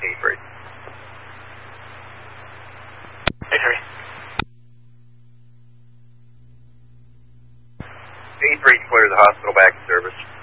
E3. E3. E3 clear the hospital back in service.